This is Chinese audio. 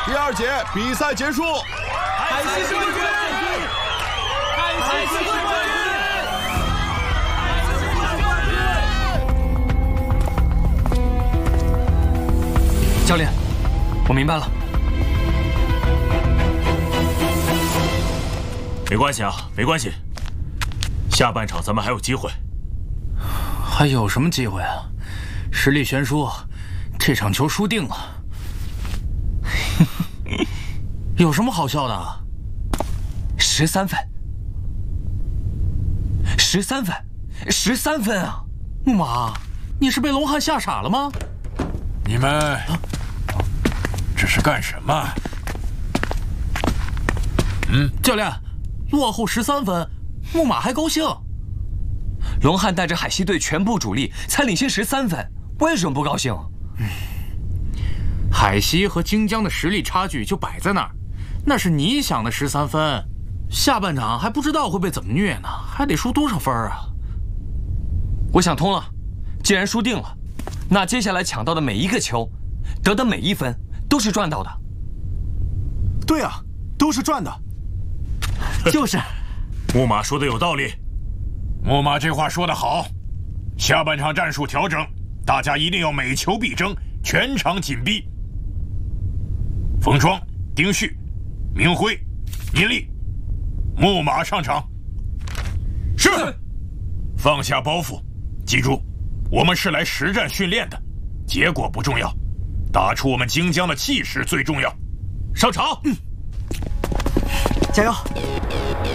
第2节比赛结束。 海西是冠军！海西是冠军！ 教练，我明白了。 没关系啊，没关系。下半场咱们还有机会。 还有什么机会啊？实力悬殊，这场球输定了。有什么好笑的？13分，13分，13分啊！木马，你是被龙汉吓傻了吗？ 你们这是干什么？ 教练，落后13分，木马还高兴。 龙汉带着海西队全部主力才领先13分，为什么不高兴？ 海西和京江的实力差距就摆在那儿，那是你想的13分。下半场还不知道会被怎么虐呢，还得输多少分啊？ 我想通了，既然输定了，那接下来抢到的每一个球，得的每1分都是赚到的。 对啊，都是赚的。 就是。 木马说的有道理。 木马这话说得好，下半场战术调整，大家一定要每球必争，全场紧逼。冯双、丁旭、明辉、尹力，木马上场。是。放下包袱，记住，我们是来实战训练的，结果不重要，打出我们京江的气势最重要。上场。 加油！